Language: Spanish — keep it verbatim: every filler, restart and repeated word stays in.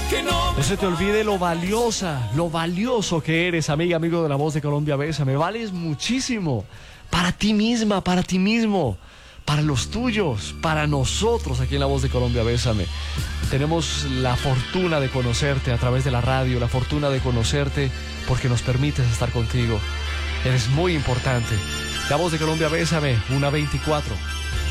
que no... No se te olvide lo valiosa, lo valioso que eres, amiga, amigo de La Voz de Colombia, bésame. Vales muchísimo. Para ti misma, para ti mismo, para los tuyos, para nosotros aquí en La Voz de Colombia, bésame. Tenemos la fortuna de conocerte a través de la radio, la fortuna de conocerte porque nos permites estar contigo. Eres muy importante. La Voz de Colombia, bésame, una veinticuatro.